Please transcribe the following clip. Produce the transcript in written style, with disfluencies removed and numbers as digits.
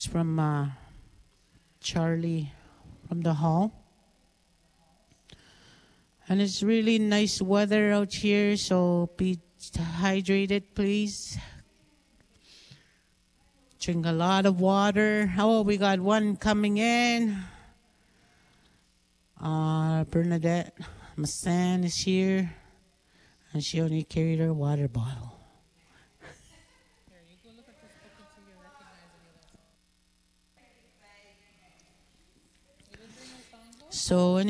from Charlie from the hall. And it's really nice weather out here, so be hydrated, please. Drink a lot of water. Oh, we got one coming in. Bernadette Massan is here, and she only carried her water bottle. So